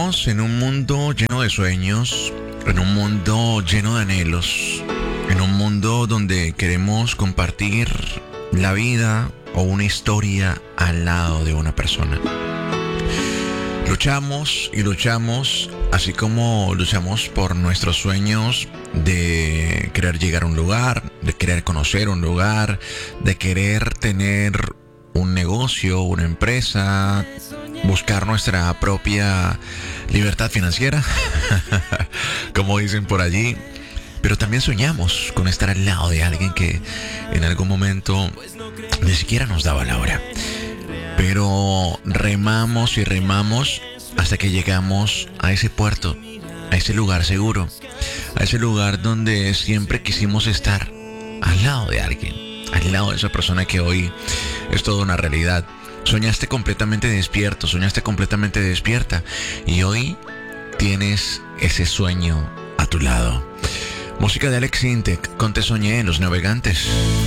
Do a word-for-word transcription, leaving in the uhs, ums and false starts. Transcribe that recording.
Vivimos en un mundo lleno de sueños, en un mundo lleno de anhelos, en un mundo donde queremos compartir la vida o una historia al lado de una persona. Luchamos y luchamos, así como luchamos por nuestros sueños de querer llegar a un lugar, de querer conocer un lugar, de querer tener un negocio, una empresa, buscar nuestra propia libertad financiera, como dicen por allí. Pero también soñamos con estar al lado de alguien que en algún momento ni siquiera nos daba la hora. Pero remamos y remamos hasta que llegamos a ese puerto, a ese lugar seguro, a ese lugar donde siempre quisimos estar, al lado de alguien, al lado de esa persona que hoy es toda una realidad. Soñaste completamente despierto, soñaste completamente despierta y hoy tienes ese sueño a tu lado. Música de Alex Intec, con Te Soñé, Los Navegantes.